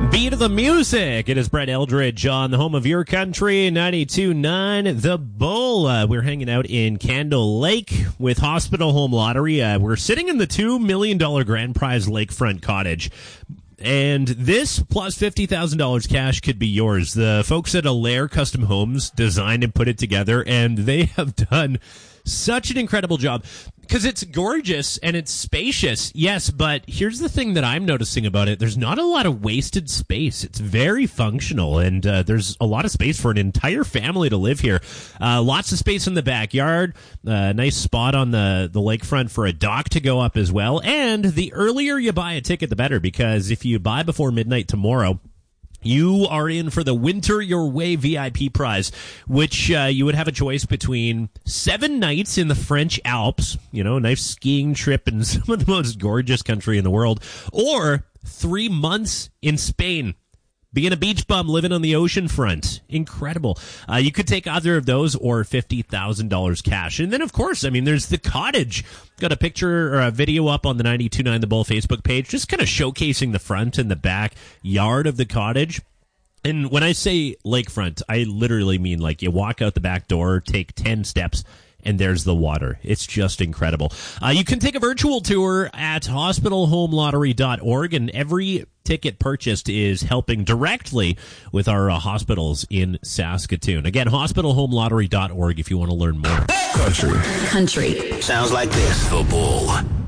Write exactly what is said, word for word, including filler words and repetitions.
Beat of the music. It is Brett Eldridge on the home of your country, ninety-two point nine The Bull. Uh, we're hanging out in Candle Lake with Hospital Home Lottery. Uh, we're sitting in the two million dollars grand prize lakefront cottage. And this plus fifty thousand dollars cash could be yours. The folks at Allaire Custom Homes designed and put it together, and they have done such an incredible job because it's gorgeous and it's spacious. Yes, but here's the thing that I'm noticing about it. There's not a lot of wasted space. It's very functional, and uh, there's a lot of space for an entire family to live here. Uh, lots of space in the backyard, a uh, nice spot on the, the lakefront for a dock to go up as well. And the earlier you buy a ticket, the better, because if you buy before midnight tomorrow, you are in for the Winter Your Way V I P prize, which uh, you would have a choice between seven nights in the French Alps, you know, a nice skiing trip in some of the most gorgeous country in the world, or three months in Spain. Being a beach bum living on the ocean front. Incredible. Uh, you could take either of those or fifty thousand dollars cash. And then, of course, I mean, there's the cottage. Got a picture or a video up on the ninety-two point nine The Bull Facebook page, just kind of showcasing the front and the back yard of the cottage. And when I say lakefront, I literally mean like you walk out the back door, take ten steps, and there's the water. It's just incredible. Uh, you can take a virtual tour at hospital home lottery dot org, and every ticket purchased is helping directly with our uh, hospitals in Saskatoon. Again, hospital home lottery dot org if you want to learn more. Country. Country. Sounds like this. The Bull.